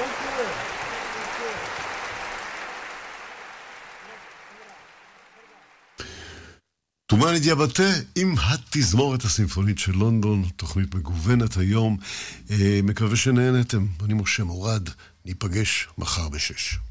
תומן דיאבטה עם התזמורת הסימפונית של לונדון, תוכנית מגוונת היום. מקווה שנהנתם. אני משה מורד, ניפגש מחר ב-6.